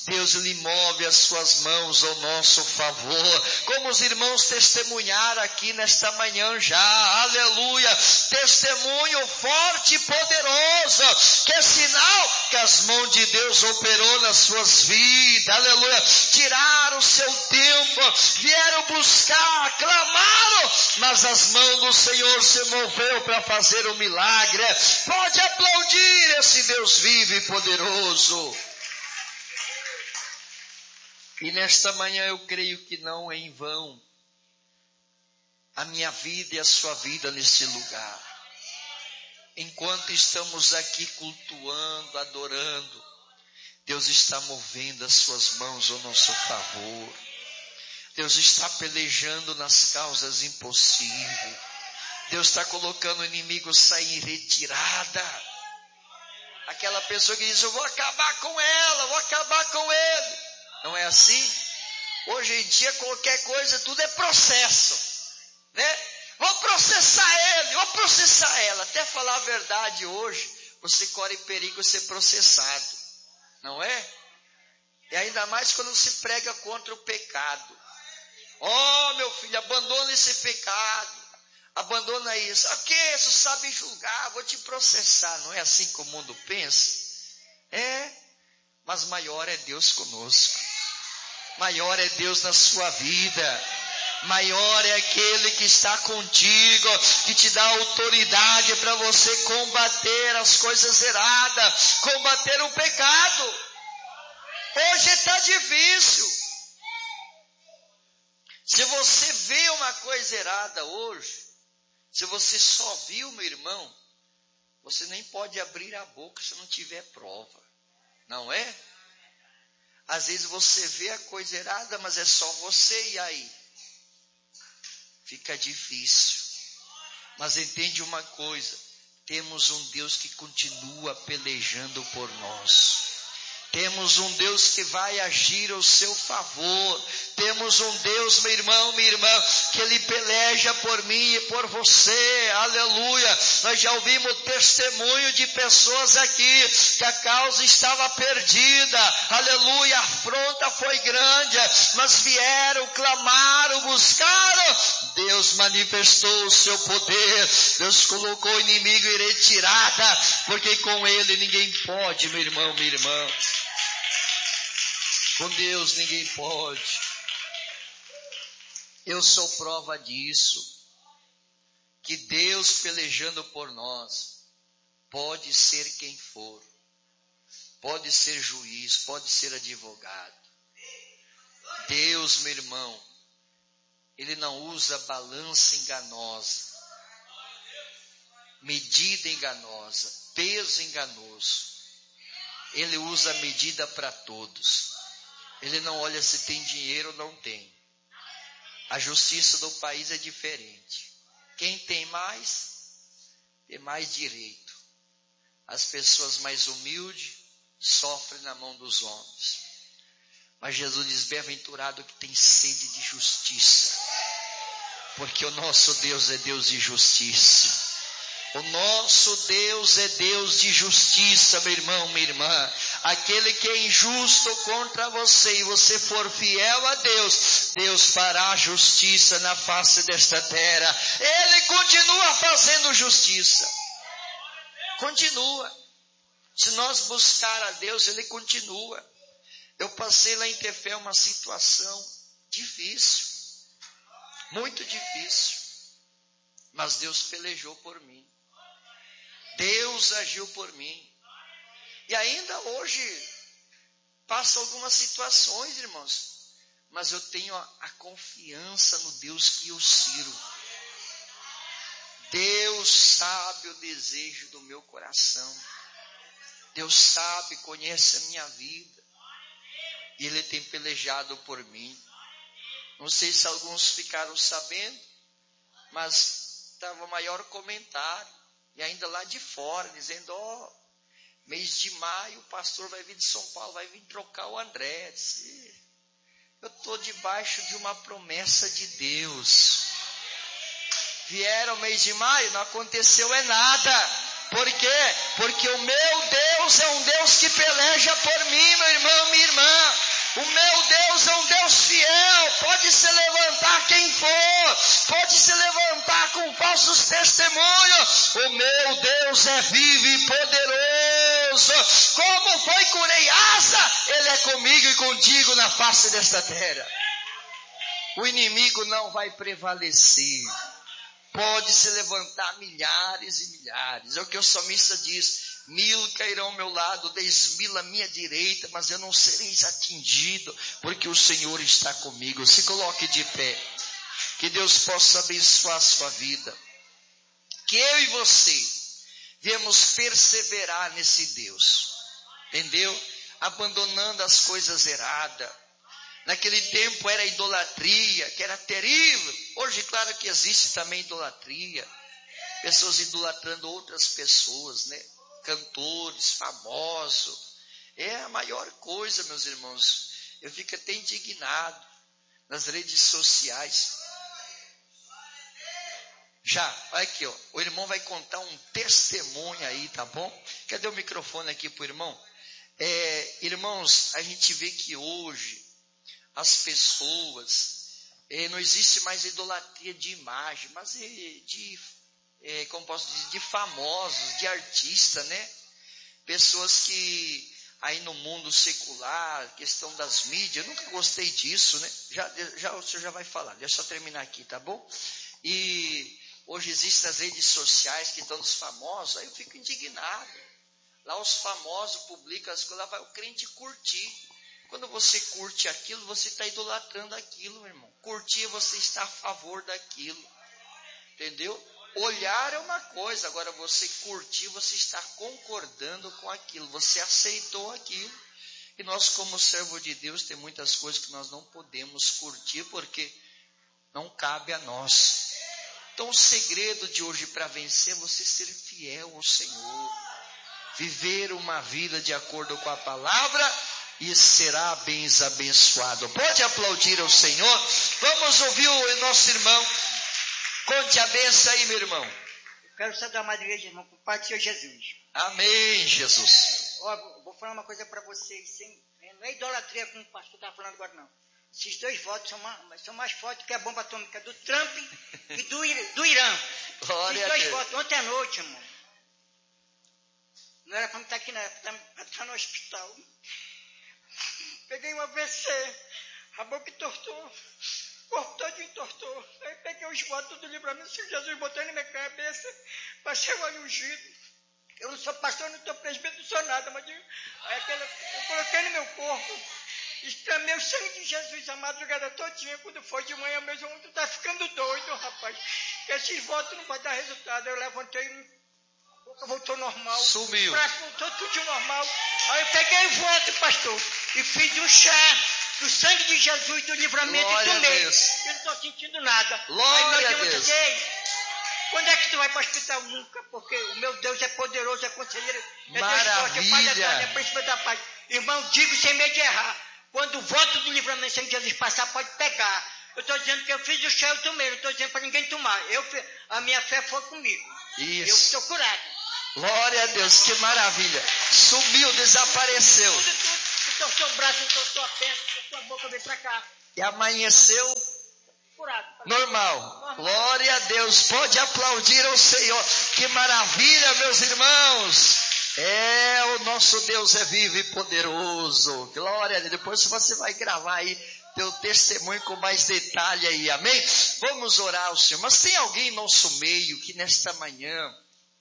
Deus, Ele move as suas mãos ao nosso favor, como os irmãos testemunharam aqui nesta manhã já, aleluia, testemunho forte e poderoso, que é sinal que as mãos de Deus operou nas suas vidas, aleluia, tiraram o seu tempo, vieram buscar, clamaram, mas as mãos do Senhor se moveu para fazer o milagre. Pode aplaudir esse Deus vivo e poderoso. E nesta manhã eu creio que não é em vão a minha vida e a sua vida neste lugar. Enquanto estamos aqui cultuando, adorando, Deus está movendo as suas mãos ao nosso favor. Deus está pelejando nas causas impossíveis. Deus está colocando o inimigo sair em retirada. Aquela pessoa que diz, eu vou acabar com ela, vou acabar com ele. Não é assim? Hoje em dia qualquer coisa, tudo é processo, né? Vou processar ele, vou processar ela. Até falar a verdade hoje, você corre perigo de ser processado, não é? E ainda mais quando se prega contra o pecado. Oh, meu filho, abandona esse pecado, abandona isso. Ah, que isso sabe julgar, vou te processar. Não é assim que o mundo pensa? É, mas maior é Deus conosco. Maior é Deus na sua vida. Maior é aquele que está contigo, que te dá autoridade para você combater as coisas erradas, combater o pecado. Hoje está difícil. Se você vê uma coisa errada hoje, se você só viu, meu irmão, você nem pode abrir a boca se não tiver prova, não é? Às vezes você vê a coisa errada, mas é só você, e aí? Fica difícil. Mas entende uma coisa, temos um Deus que continua pelejando por nós. Temos um Deus que vai agir ao seu favor. Temos um Deus, meu irmão, minha irmã, que Ele peleja por mim e por você. Aleluia. Nós já ouvimos testemunho de pessoas aqui que a causa estava perdida. Aleluia. A afronta foi grande, mas vieram, clamaram, buscaram. Deus manifestou o seu poder. Deus colocou o inimigo em retirada, porque com Ele ninguém pode, meu irmão, minha irmã. Com Deus ninguém pode. Eu sou prova disso. Que Deus pelejando por nós, pode ser quem for. Pode ser juiz, pode ser advogado. Deus, meu irmão, Ele não usa balança enganosa, medida enganosa, peso enganoso. Ele usa a medida para todos. Ele não olha se tem dinheiro ou não tem. A justiça do país é diferente. Quem tem mais direito. As pessoas mais humildes sofrem na mão dos homens. Mas Jesus diz, bem-aventurado que tem sede de justiça, porque o nosso Deus é Deus de justiça. O nosso Deus é Deus de justiça, meu irmão, minha irmã. Aquele que é injusto contra você e você for fiel a Deus, Deus fará justiça na face desta terra. Ele continua fazendo justiça. Continua. Se nós buscar a Deus, Ele continua. Eu passei lá em Tefé uma situação difícil, muito difícil, mas Deus pelejou por mim. Deus agiu por mim. E ainda hoje passo algumas situações, irmãos, mas eu tenho a confiança no Deus que eu sirvo. Deus sabe o desejo do meu coração. Deus sabe, conhece a minha vida. E Ele tem pelejado por mim. Não sei se alguns ficaram sabendo, mas estava maior comentário. E ainda lá de fora, dizendo, mês de maio o pastor vai vir de São Paulo, vai vir trocar o André. Eu estou debaixo de uma promessa de Deus. Vieram mês de maio, não aconteceu nada. Por quê? Porque o meu Deus é um Deus que peleja por mim, meu irmão, minha irmã. O meu Deus é um Deus fiel, pode se levantar quem for, pode se levantar com falsos testemunhos. O meu Deus é vivo e poderoso. Como foi curei Asa, Ele é comigo e contigo na face desta terra. O inimigo não vai prevalecer. Pode se levantar milhares e milhares. É o que o salmista diz: 1000 cairão ao meu lado, 10.000 à minha direita, mas eu não serei atingido, porque o Senhor está comigo. Se coloque de pé. Que Deus possa abençoar a sua vida. Que eu e você viemos perseverar nesse Deus. Entendeu? Abandonando as coisas erradas. Naquele tempo era idolatria, que era terrível. Hoje, claro que existe também idolatria. Pessoas idolatrando outras pessoas, né? Cantores, famosos. É a maior coisa, meus irmãos. Eu fico até indignado nas redes sociais. Já, olha aqui, ó. O irmão vai contar um testemunho aí, tá bom? Cadê o microfone aqui pro irmão? Irmãos, a gente vê que hoje as pessoas, não existe mais idolatria de imagem, mas como posso dizer, de famosos, de artistas, né? Pessoas que aí no mundo secular, questão das mídias, eu nunca gostei disso, né? Já o senhor já vai falar, deixa eu terminar aqui, tá bom? E hoje existem as redes sociais que estão dos famosos, aí eu fico indignado. Lá os famosos publicam as coisas, lá vai o crente curtir. Quando você curte aquilo, você está idolatrando aquilo, meu irmão. Curtir, você está a favor daquilo. Entendeu? Olhar é uma coisa, agora você curtir, você está concordando com aquilo. Você aceitou aquilo. E nós, como servo de Deus, tem muitas coisas que nós não podemos curtir, porque não cabe a nós. Então, o segredo de hoje para vencer é você ser fiel ao Senhor. Viver uma vida de acordo com a palavra e será bens abençoado. Pode aplaudir ao Senhor. Vamos ouvir o nosso irmão. Conte a benção aí, meu irmão. Eu quero saudar a madrinha, irmão, com o Pai do Senhor Jesus. Amém, Jesus. Vou falar uma coisa para vocês. Não é idolatria como o pastor está falando agora, não. Esses dois votos são mais fortes que a bomba atômica do Trump e do Irã. Glória Esses dois a Deus. votos, ontem à noite, irmão. Não era para estar aqui, não era para estar no hospital. Peguei um AVC, a boca entortou, o corpo todo entortou. Aí peguei os votos do livramento do Senhor Jesus, botei na minha cabeça, passei o óleo ungido. Eu não sou pastor, não sou presbítero, não sou nada, mas eu coloquei no meu corpo, esplamei o sangue de Jesus a madrugada todinha. Quando foi de manhã, meu irmão, tu tá ficando doido, rapaz. Que esses votos não vai dar resultado. Eu levantei, a boca voltou normal, Sumiu. o braço voltou tudo normal. Aí eu peguei o voto, pastor, e fiz um chá do sangue de Jesus, do livramento, Glória e tomei. a Deus. Eu não estou sentindo nada. Glória Aí a meu Deus. Deus, quando é que tu vai para o hospital? Nunca, porque o meu Deus é poderoso, é conselheiro, é Deus forte, é Pai da tarde, é príncipe da paz. Irmão, digo sem medo de errar, quando o voto do livramento sem Jesus passar, pode pegar. Eu estou dizendo que eu fiz o chá, eu tomei, não estou dizendo para ninguém tomar. A minha fé foi comigo. Isso. Eu estou curado. Glória a Deus, que maravilha. Sumiu, desapareceu. Tudo, torceu o braço, torceu a perna, torceu a boca, veio para cá. E amanheceu Curado. normal. Glória a Deus. Pode aplaudir ao Senhor. Que maravilha, meus irmãos. O nosso Deus é vivo e poderoso. Glória a Deus. Depois você vai gravar aí teu testemunho com mais detalhe aí. Amém? Vamos orar ao Senhor. Mas tem alguém em nosso meio que nesta manhã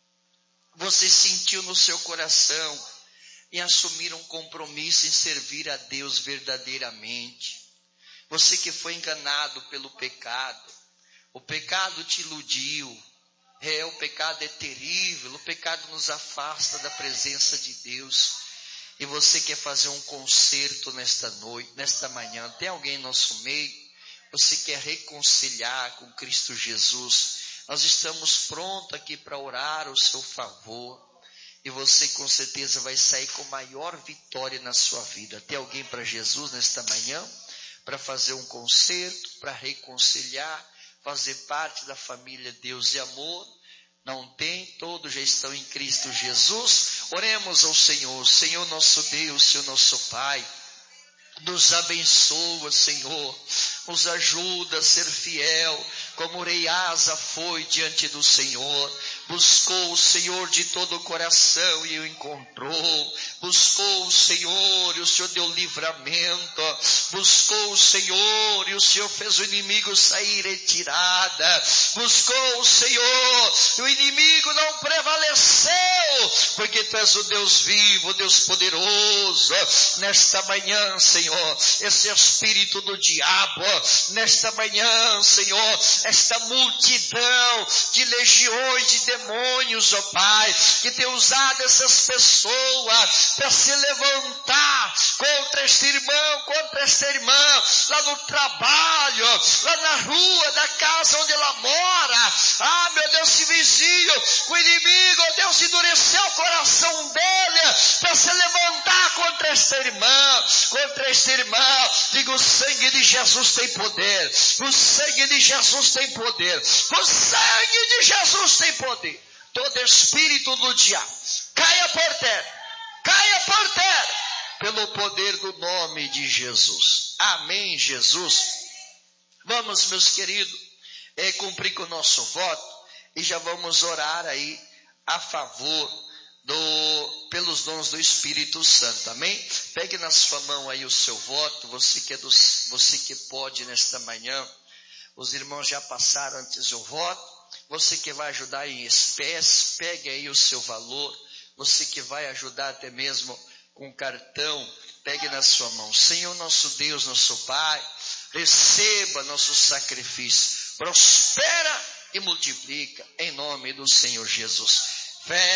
você sentiu no seu coração em assumir um compromisso em servir a Deus verdadeiramente. Você que foi enganado pelo pecado. O pecado te iludiu. O pecado é terrível. O pecado nos afasta da presença de Deus. E você quer fazer um conserto nesta noite, nesta manhã. Tem alguém em nosso meio? Você quer reconciliar com Cristo Jesus? Nós estamos prontos aqui para orar ao seu favor. E você com certeza vai sair com maior vitória na sua vida. Tem alguém para Jesus nesta manhã? Para fazer um conserto, para reconciliar, fazer parte da família Deus e Amor. não têm, todos já estão em Cristo Jesus. Oremos ao Senhor. Senhor nosso Deus, Senhor nosso Pai, nos abençoa, Senhor, nos ajuda a ser fiel, como o rei Asa foi diante do Senhor, buscou o Senhor de todo o coração e o encontrou, buscou o Senhor e o Senhor deu livramento, buscou o Senhor e o Senhor fez o inimigo sair retirada, buscou o Senhor e o inimigo não prevaleceu, porque Tu és o Deus vivo, o Deus poderoso. Nesta manhã, Senhor, esse espírito do diabo, nesta manhã, Senhor, esta multidão de legiões de demônios, ó Pai, que tem usado essas pessoas para se levantar contra este irmão, contra esta irmã, lá no trabalho, lá na rua, da casa onde ela mora. Ah, meu Deus, esse vizinho, o inimigo, ó Deus, endureceu o coração dele para se levantar contra esta irmã, contra este irmão. Diga, o sangue de Jesus tem poder, o sangue de Jesus tem poder, o sangue de Jesus tem poder. Todo espírito do diabo, caia por terra, pelo poder do nome de Jesus. Amém, Jesus. Vamos, meus queridos, cumprir com o nosso voto e já vamos orar aí a favor pelos dons do Espírito Santo, amém? Pegue na sua mão aí o seu voto, você que pode nesta manhã. Os irmãos já passaram antes o voto. Você que vai ajudar em espécie, pegue aí o seu valor. Você que vai ajudar até mesmo com cartão, pegue na sua mão. Senhor nosso Deus, nosso Pai, receba nosso sacrifício, prospera e multiplica em nome do Senhor Jesus. Fé